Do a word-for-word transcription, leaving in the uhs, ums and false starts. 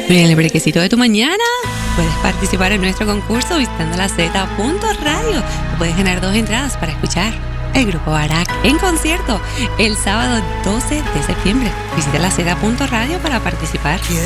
En el brequecito de tu mañana puedes participar en nuestro concurso visitando la Z punto radio. Puedes ganar dos entradas para escuchar el Grupo Barak en concierto el sábado doce de septiembre. Visita la Z punto radio para participar.